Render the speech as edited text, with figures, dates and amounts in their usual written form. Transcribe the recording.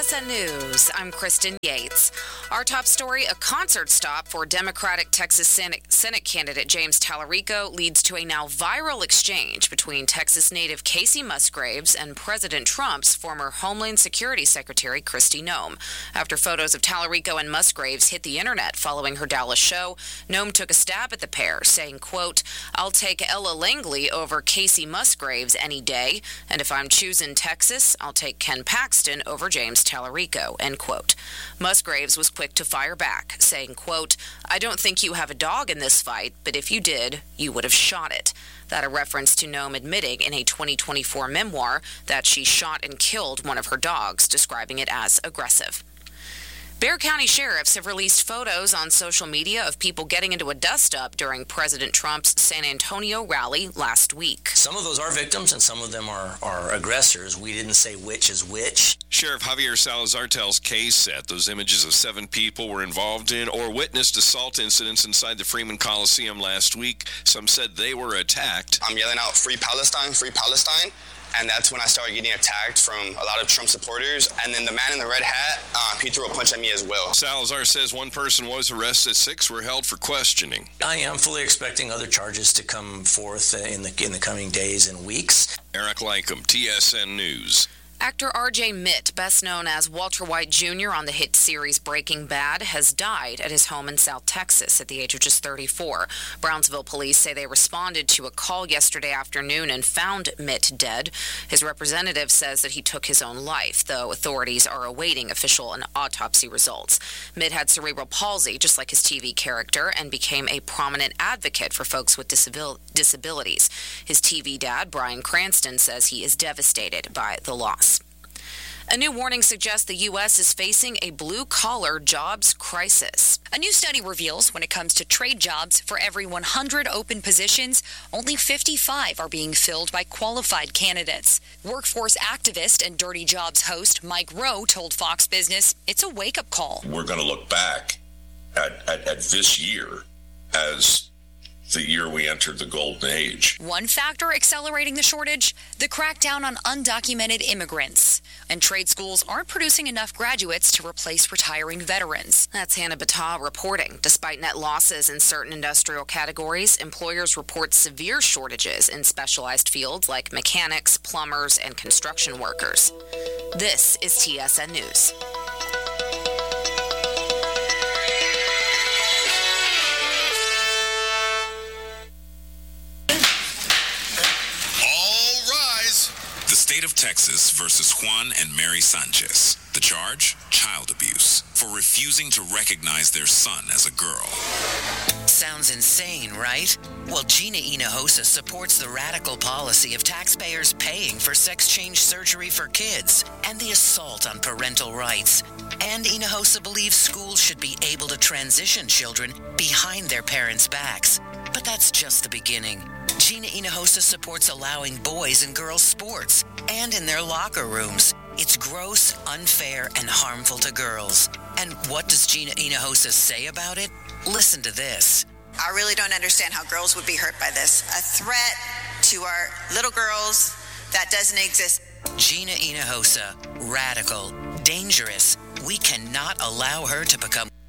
TSN News, I'm Kristen Yates. Our top story, a concert stop for Democratic Texas Senate candidate James Tallarico leads to a now viral exchange between Texas native Casey Musgraves and President Trump's former Homeland Security Secretary Kristi Noem. After photos of Tallarico and Musgraves hit the internet following her Dallas show, Noem took a stab at the pair, saying, quote, "I'll take Ella Langley over Casey Musgraves any day, and if I'm choosing Texas, I'll take Ken Paxton over James Tallarico," end quote. Musgraves was quick to fire back, saying, quote, "I don't think you have a dog in this fight, but if you did, you would have shot it." That a reference to Noem admitting in a 2024 memoir that she shot and killed one of her dogs, describing it as aggressive. Bexar County sheriffs have released photos on social media of people getting into a dust-up during President Trump's San Antonio rally last week. Some of those are victims and some of them are aggressors. We didn't say which is which. Sheriff Javier Salazar tells KSAT those images of 7 people were involved in or witnessed assault incidents inside the Freeman Coliseum last week. Some said they were attacked. I'm yelling out, "Free Palestine, free Palestine." And that's when I started getting attacked from a lot of Trump supporters. And then the man in the red hat, he threw a punch at me as well. Salazar says one person was arrested, 6 were held for questioning. I am fully expecting other charges to come forth in the coming days and weeks. Eric Lycum, TSN News. Actor R.J. Mitt, best known as Walter White Jr. on the hit series Breaking Bad, has died at his home in South Texas at the age of just 34. Brownsville police say they responded to a call yesterday afternoon and found Mitt dead. His representative says that he took his own life, though authorities are awaiting official and autopsy results. Mitt had cerebral palsy, just like his TV character, and became a prominent advocate for folks with disabilities. His TV dad, Bryan Cranston, says he is devastated by the loss. A new warning suggests the U.S. is facing a blue-collar jobs crisis. A new study reveals when it comes to trade jobs, for every 100 open positions, only 55 are being filled by qualified candidates. Workforce activist and Dirty Jobs host Mike Rowe told Fox Business it's a wake-up call. We're going to look back at this year as the year we entered the golden age. One factor accelerating the shortage, the crackdown on undocumented immigrants. And trade schools aren't producing enough graduates to replace retiring veterans. That's Hannah Battah reporting. Despite net losses in certain industrial categories, employers report severe shortages in specialized fields like mechanics, plumbers, and construction workers. This is TSN News. State of Texas versus Juan and Mary Sanchez. The charge? Child abuse for refusing to recognize their son as a girl. Sounds insane, right? Well, Gina Hinojosa supports the radical policy of taxpayers paying for sex change surgery for kids and the assault on parental rights. And Hinojosa believes schools should be able to transition children behind their parents' backs. But that's just the beginning. Gina Hinojosa supports allowing boys and girls sports and in their locker rooms. It's gross, unfair, and harmful to girls. And what does Gina Hinojosa say about it? Listen to this. I really don't understand how girls would be hurt by this. A threat to our little girls that doesn't exist. Gina Hinojosa, radical, dangerous. We cannot allow her to become